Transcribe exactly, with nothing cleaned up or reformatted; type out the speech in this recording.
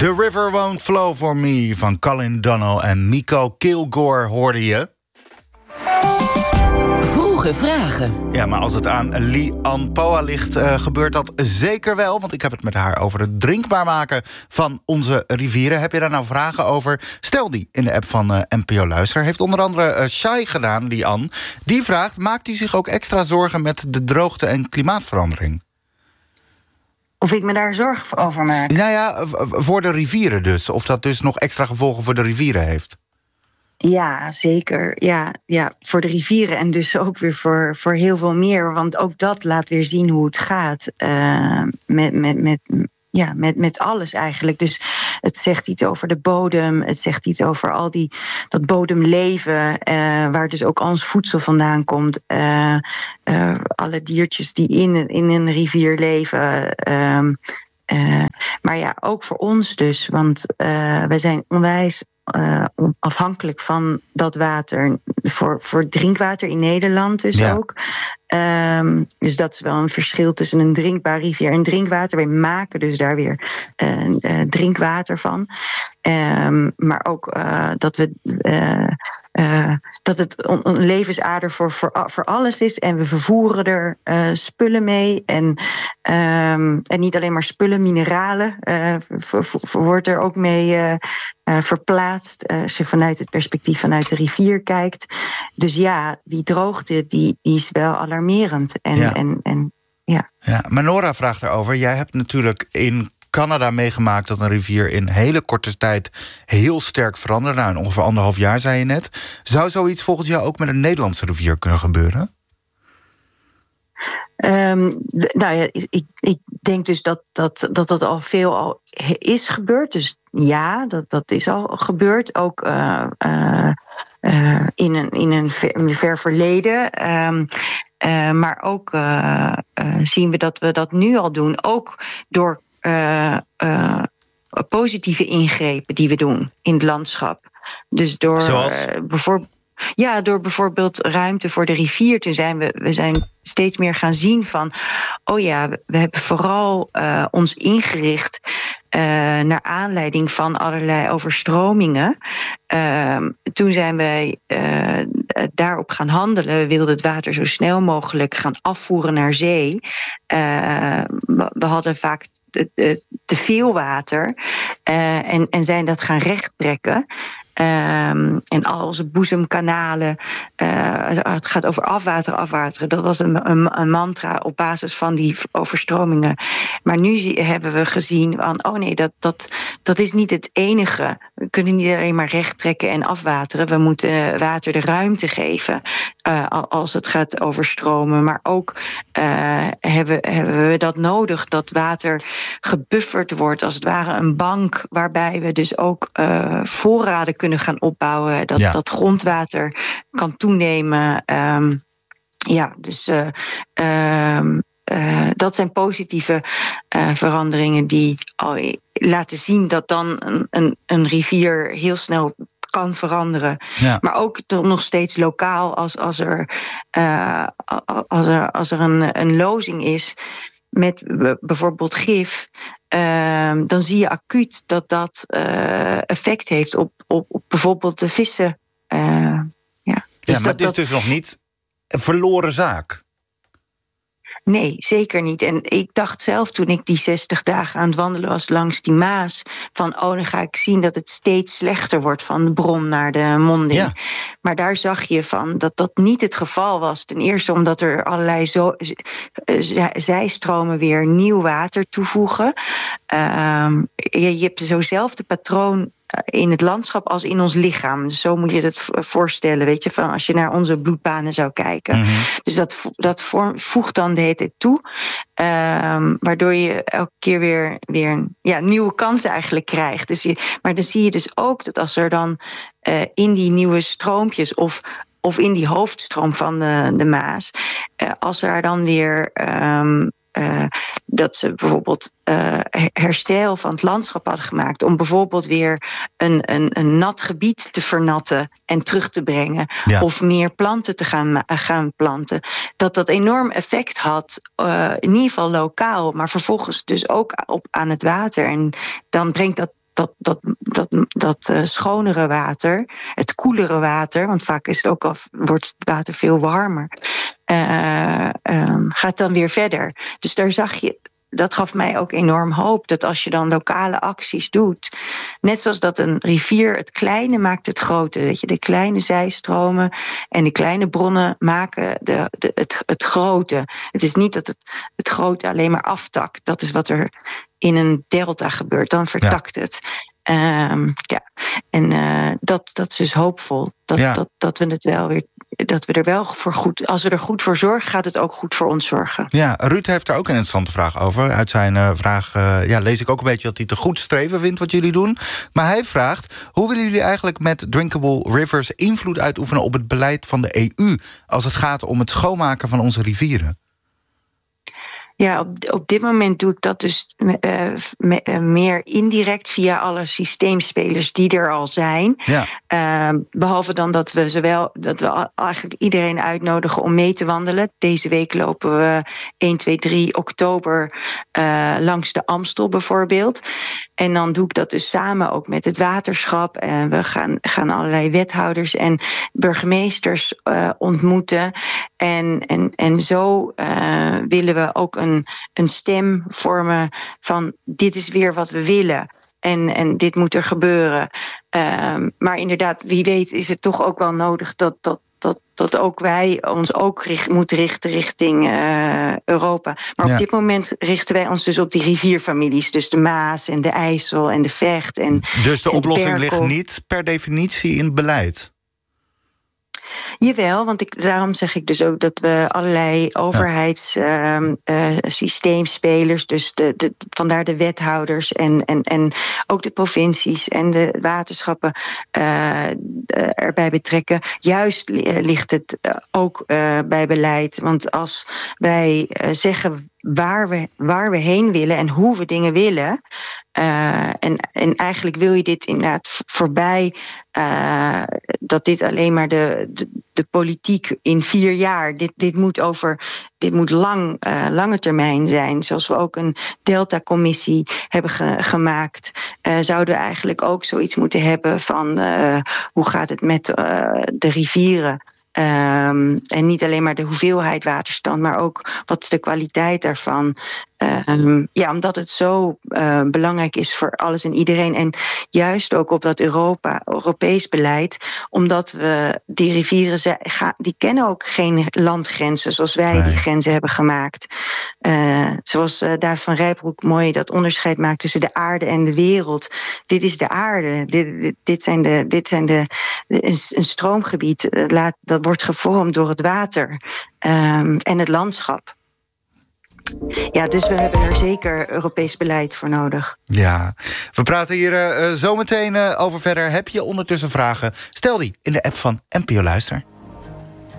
The River Won't Flow For Me van Colin Donnell en Miko Kilgore hoorde je. Vroege vragen. Ja, maar als het aan Lian Poa ligt, uh, gebeurt dat zeker wel. Want ik heb het met haar over het drinkbaar maken van onze rivieren. Heb je daar nou vragen over? Stel die in de app van uh, N P O Luister. Heeft onder andere uh, Shai gedaan, Lian. Die vraagt, maakt hij zich ook extra zorgen met de droogte en klimaatverandering? Of ik me daar zorgen over maak? Nou ja, voor de rivieren dus. Of dat dus nog extra gevolgen voor de rivieren heeft. Ja, zeker. Ja, ja, voor de rivieren en dus ook weer voor, voor heel veel meer. Want ook dat laat weer zien hoe het gaat uh, met, met, met, ja, met, met alles eigenlijk. Dus het zegt iets over de bodem. Het zegt iets over al die, dat bodemleven, uh, waar dus ook al ons voedsel vandaan komt. Uh, uh, alle diertjes die in, in een rivier leven. Uh, uh, maar ja, ook voor ons dus. Want uh, wij zijn onwijs Uh, afhankelijk van dat water. Voor, voor drinkwater in Nederland dus ja. ook. Um, dus dat is wel een verschil tussen een drinkbaar rivier en drinkwater. Wij maken dus daar weer uh, uh, drinkwater van. Um, maar ook uh, dat, we, uh, uh, dat het een levensader voor, voor, voor alles is. En we vervoeren er uh, spullen mee. En, um, en niet alleen maar spullen, mineralen. Uh, v- v- wordt er ook mee uh, uh, verplaatst. Uh, als je vanuit het perspectief vanuit de rivier kijkt. Dus ja, die droogte die, die is wel alarmerend. En, ja. en, en, ja. Ja, maar Nora vraagt erover. Jij hebt natuurlijk in Canada meegemaakt dat een rivier in hele korte tijd heel sterk veranderde. Nou, in ongeveer anderhalf jaar, zei je net. Zou zoiets volgens jou ook met een Nederlandse rivier kunnen gebeuren? Um, d- nou ja, ik, ik denk dus dat dat, dat dat al veel al is gebeurd. Dus ja, dat, dat is al gebeurd. Ook uh, uh, uh, in, een, in een ver, een ver verleden. Um, uh, maar ook uh, uh, zien we dat we dat nu al doen. Ook door uh, uh, positieve ingrepen die we doen in het landschap. Dus door Zoals? uh, bijvoorbeeld. Ja, door bijvoorbeeld ruimte voor de rivier. Toen zijn we, we zijn steeds meer gaan zien van, oh ja, we hebben vooral uh, ons ingericht uh, naar aanleiding van allerlei overstromingen. Uh, toen zijn wij uh, daarop gaan handelen. We wilden het water zo snel mogelijk gaan afvoeren naar zee. Uh, we hadden vaak te, te veel water uh, en, en zijn dat gaan rechttrekken. Um, en al onze boezemkanalen. Uh, het gaat over afwateren, afwateren. Dat was een, een, een mantra op basis van die overstromingen. Maar nu zie, hebben we gezien van, oh nee, dat, dat, dat is niet het enige. We kunnen niet alleen maar recht trekken en afwateren. We moeten water de ruimte geven uh, als het gaat overstromen. Maar ook uh, hebben, hebben we dat nodig, dat water gebufferd wordt. Als het ware een bank waarbij we dus ook uh, voorraden kunnen kunnen gaan opbouwen, dat, ja. dat grondwater kan toenemen. Um, ja, dus uh, um, uh, dat zijn positieve uh, veranderingen die al laten zien dat dan een, een, een rivier heel snel kan veranderen. Ja. Maar ook nog steeds lokaal als, als er, uh, als er, als er een, een lozing is met bijvoorbeeld gif, uh, dan zie je acuut dat dat uh, effect heeft op, op, op bijvoorbeeld de vissen. Uh, ja. Dus ja, maar dat, het is dat... dus nog niet een verloren zaak. Nee, zeker niet. En ik dacht zelf toen ik die zestig dagen aan het wandelen was langs die Maas, van oh, dan ga ik zien dat het steeds slechter wordt van de bron naar de monding. Ja. Maar daar zag je van dat dat niet het geval was. Ten eerste omdat er allerlei zo, z- zijstromen weer nieuw water toevoegen. Um, je, je hebt zo'nzelfde patroon in het landschap als in ons lichaam. Dus zo moet je het voorstellen, weet je, van als je naar onze bloedbanen zou kijken. Mm-hmm. Dus dat, dat voegt dan de hele tijd toe. Um, waardoor je elke keer weer, weer ja, nieuwe kansen eigenlijk krijgt. Dus je, maar dan zie je dus ook dat als er dan uh, in die nieuwe stroompjes of of in die hoofdstroom van de, de Maas, uh, als er dan weer Um, Uh, dat ze bijvoorbeeld uh, herstel van het landschap hadden gemaakt om bijvoorbeeld weer een, een, een nat gebied te vernatten en terug te brengen. Ja. Of meer planten te gaan, uh, gaan planten. Dat dat enorm effect had, uh, in ieder geval lokaal, maar vervolgens dus ook op, aan het water. En dan brengt dat dat, dat, dat, dat uh, schonere water, het koelere water, want vaak is het ook al, wordt het water veel warmer, uh, um, gaat dan weer verder. Dus daar zag je. Dat gaf mij ook enorm hoop, dat als je dan lokale acties doet, net zoals dat een rivier het kleine maakt het grote, weet je, de kleine zijstromen en de kleine bronnen maken de, de, het, het grote. Het is niet dat het, het grote alleen maar aftakt. Dat is wat er in een delta gebeurt, dan vertakt ja. het. Um, ja, en uh, dat, dat is dus hoopvol. Dat, ja. dat, dat we het wel weer. Dat we er wel voor goed. Als we er goed voor zorgen, gaat het ook goed voor ons zorgen. Ja, Ruud heeft er ook een interessante vraag over. Uit zijn uh, vraag uh, ja, lees ik ook een beetje dat hij te goed streven vindt wat jullie doen. Maar hij vraagt: hoe willen jullie eigenlijk met Drinkable Rivers invloed uitoefenen op het beleid van de E U als het gaat om het schoonmaken van onze rivieren? Ja, op, op dit moment doe ik dat dus uh, me, uh, meer indirect via alle systeemspelers die er al zijn. Ja. Uh, behalve dan dat we zowel dat we eigenlijk iedereen uitnodigen om mee te wandelen. Deze week lopen we één, twee, drie oktober uh, langs de Amstel bijvoorbeeld. En dan doe ik dat dus samen ook met het waterschap. En we gaan, gaan allerlei wethouders en burgemeesters uh, ontmoeten. En, en, en zo uh, willen we ook een, een stem vormen van dit is weer wat we willen. En, en dit moet er gebeuren. Uh, maar inderdaad, wie weet is het toch ook wel nodig dat, dat, dat, dat ook wij ons ook richt, moeten richten richting uh, Europa. Maar ja. op dit moment richten wij ons dus op die rivierfamilies. Dus de Maas en de IJssel en de Vecht. En, dus de en oplossing de ligt niet per definitie in het beleid? Jawel, want ik, daarom zeg ik dus ook dat we allerlei overheidssysteemspelers, uh, uh, dus de, de, vandaar de wethouders en, en, en ook de provincies en de waterschappen uh, erbij betrekken. Juist ligt het ook uh, bij beleid, want als wij uh, zeggen waar we, waar we heen willen en hoe we dingen willen, Uh, en, en eigenlijk wil je dit inderdaad voorbij uh, dat dit alleen maar de, de, de politiek in vier jaar. Dit, dit moet over, dit moet lang, uh, lange termijn zijn. Zoals we ook een Delta-commissie hebben ge, gemaakt. Uh, zouden we eigenlijk ook zoiets moeten hebben van uh, hoe gaat het met uh, de rivieren? Um, en niet alleen maar de hoeveelheid waterstand, maar ook wat is de kwaliteit daarvan. Um, ja, omdat het zo uh, belangrijk is voor alles en iedereen. En juist ook op dat Europa, Europees beleid. Omdat we die rivieren, die kennen ook geen landgrenzen zoals wij nee. die grenzen hebben gemaakt. Uh, zoals uh, David van Rijbroek mooi dat onderscheid maakt tussen de aarde en de wereld. Dit is de aarde. Dit, dit, dit zijn de, dit zijn de, een, een stroomgebied. Uh, laat, dat wordt gevormd door het water um, en het landschap. Ja, dus we hebben er zeker Europees beleid voor nodig. Ja, we praten hier uh, zo meteen uh, over verder. Heb je ondertussen vragen? Stel die in de app van N P O Luister.